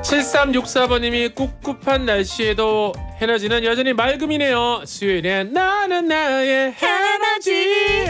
7364번님이 꿉꿉한 날씨에도 에너지는 여전히 맑음이네요. 수요일엔 나는 나의 에너지.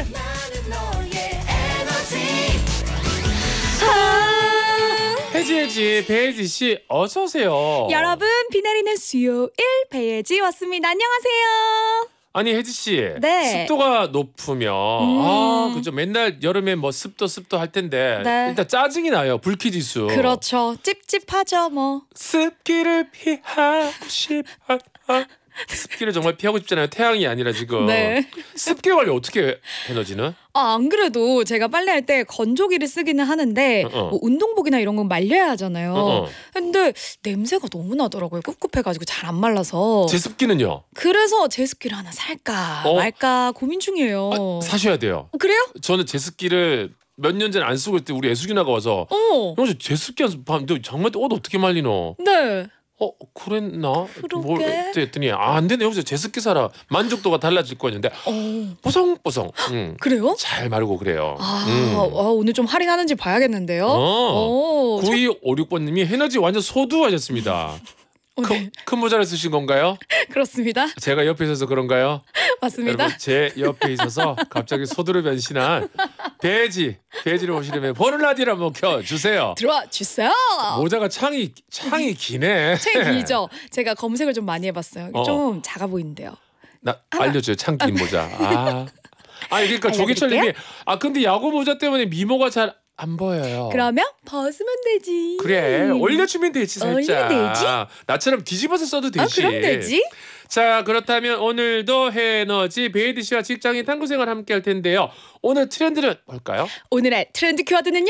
해지 배혜지씨 어서오세요. 여러분, 비 내리는 수요일 배혜지 왔습니다. 안녕하세요. 아니 혜지씨, 네. 습도가 높으면 그죠, 맨날 여름에 뭐 습도 할 텐데 네. 일단 짜증이 나요. 불쾌지수. 그렇죠. 찝찝하죠 뭐. 습기를 피하고 싶어. 습기를 정말 피하고 싶잖아요. 태양이 아니라 지금. 네. 습기 관리 어떻게 해, 에너지는? 안 그래도 제가 빨래할 때 건조기를 쓰기는 하는데 뭐 운동복이나 이런 건 말려야 하잖아요. 근데 냄새가 너무 나더라고요. 꿉꿉해가지고 잘 안 말라서. 제습기는요? 그래서 제습기를 하나 살까 말까 고민 중이에요. 사셔야 돼요. 그래요? 저는 제습기를 몇 년 전에 안 쓰고 있을 때 우리 애숙이 나가 와서 형 제습기 안 쓰, 너 정말 옷 어떻게 말리노? 네. 그랬나? 그러게. 뭘 했더니 안 되네. 여기서 제습기 사라. 만족도가 달라질 거였는데 뽀송뽀송. 그래요? 잘 마르고 그래요. 오늘 좀 할인하는지 봐야겠는데요. 9256번님이 에너지 완전 소두하셨습니다. 큰 모자를 쓰신 건가요? 그렇습니다. 제가 옆에 있어서 그런가요? 맞습니다. 여러분, 제 옆에 있어서 갑자기 소두로 변신한 배지를 보시려면 보는라디오 한번 켜주세요. 들어와 주세요. 모자가 창이 기네. 책 기죠. 제가 검색을 좀 많이 해봤어요. 좀 작아 보이는데요. 나 알려줘요. 창 긴 모자. 그러니까 조기철님이 알려드릴게요? 근데 야구 모자 때문에 미모가 잘 안 보여요. 그러면 벗으면 되지. 그래, 올려주면 되지 살짝. 올리면 되지? 나처럼 뒤집어서 써도 되지. 그럼 되지. 자, 그렇다면 오늘도 에너지 배혜디 씨와 직장인 탐구생활 함께 할 텐데요. 오늘 트렌드는 뭘까요? 오늘의 트렌드 키워드는요.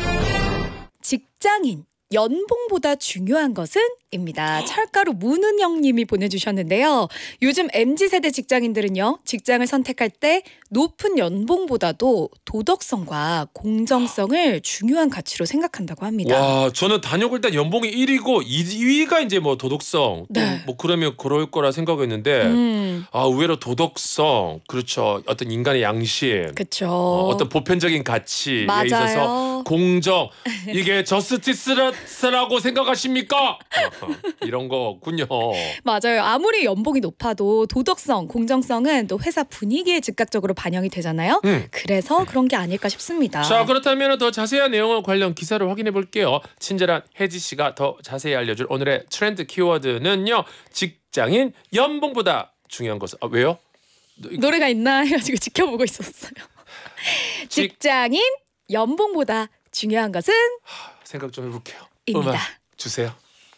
직장인 연봉보다 중요한 것은? 입니다. 철가루 문은영 님이 보내주셨는데요. 요즘 MZ세대 직장인들은요. 직장을 선택할 때 높은 연봉보다도 도덕성과 공정성을 중요한 가치로 생각한다고 합니다. 와, 저는 단역 일단 연봉이 1위고 2위가 이제 뭐 도덕성. 네. 뭐 그러면 그럴 거라 생각했는데 의외로 도덕성, 그렇죠. 어떤 인간의 양심. 그렇죠. 어떤 보편적인 가치에 맞아요. 있어서 공정, 이게 저스티스라고 생각하십니까? 이런 거군요. 맞아요. 아무리 연봉이 높아도 도덕성, 공정성은 또 회사 분위기에 즉각적으로 반영이 되잖아요. 그래서 그런 게 아닐까 싶습니다. 자, 그렇다면 더 자세한 내용을 관련 기사를 확인해 볼게요. 친절한 혜지 씨가 더 자세히 알려줄 오늘의 트렌드 키워드는요. 직장인 연봉보다 중요한 것은 왜요? 노래가 있나 해가지고 지켜보고 있었어요. 직장인 연봉보다 중요한 것은? 생각 좀 해볼게요. 입니다. 음악 주세요.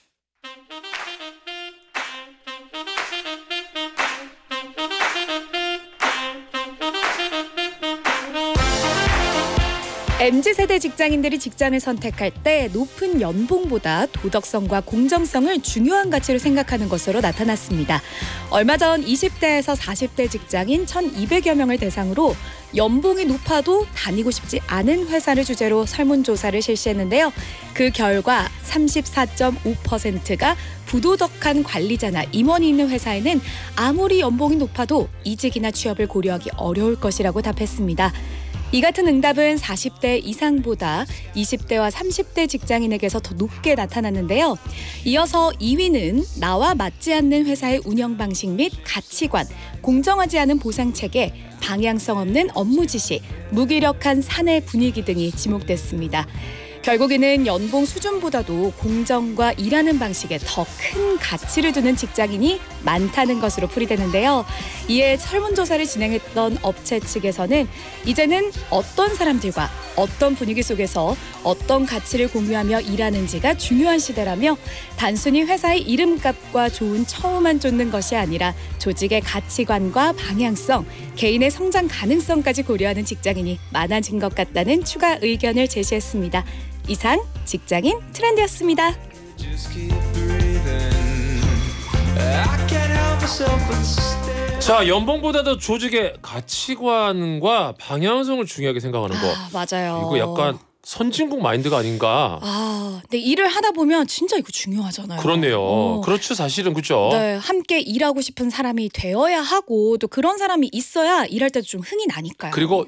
MZ세대 직장인들이 직장을 선택할 때 높은 연봉보다 도덕성과 공정성을 중요한 가치로 생각하는 것으로 나타났습니다. 얼마 전 20대에서 40대 직장인 1,200여 명을 대상으로 연봉이 높아도 다니고 싶지 않은 회사를 주제로 설문조사를 실시했는데요. 그 결과 34.5%가 부도덕한 관리자나 임원이 있는 회사에는 아무리 연봉이 높아도 이직이나 취업을 고려하기 어려울 것이라고 답했습니다. 이 같은 응답은 40대 이상보다 20대와 30대 직장인에게서 더 높게 나타났는데요. 이어서 2위는 나와 맞지 않는 회사의 운영 방식 및 가치관, 공정하지 않은 보상체계, 방향성 없는 업무 지시, 무기력한 사내 분위기 등이 지목됐습니다. 결국에는 연봉 수준보다도 공정과 일하는 방식에 더 큰 가치를 두는 직장인이 많다는 것으로 풀이되는데요. 이에 설문조사를 진행했던 업체 측에서는 이제는 어떤 사람들과 어떤 분위기 속에서 어떤 가치를 공유하며 일하는지가 중요한 시대라며 단순히 회사의 이름값과 좋은 처우만 쫓는 것이 아니라 조직의 가치관과 방향성, 개인의 성장 가능성까지 고려하는 직장인이 많아진 것 같다는 추가 의견을 제시했습니다. 이상 직장인 트렌드였습니다. 자, 연봉보다도 조직의 가치관과 방향성을 중요하게 생각하는 거. 맞아요. 이거 약간 선진국 마인드가 아닌가. 근데 일을 하다 보면 진짜 이거 중요하잖아요. 그렇네요. 그렇죠, 사실은. 그렇죠. 네, 함께 일하고 싶은 사람이 되어야 하고 또 그런 사람이 있어야 일할 때도 좀 흥이 나니까요. 그리고